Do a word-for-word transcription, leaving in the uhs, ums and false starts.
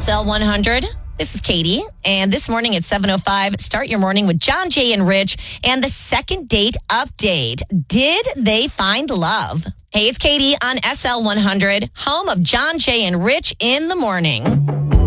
S L one hundred. This is Katie, and this morning at seven oh five, start your morning with John, Jay, and Rich, and the second date update. Did they find love? Hey, it's Katie on S L one hundred, home of John, Jay, and Rich in the morning.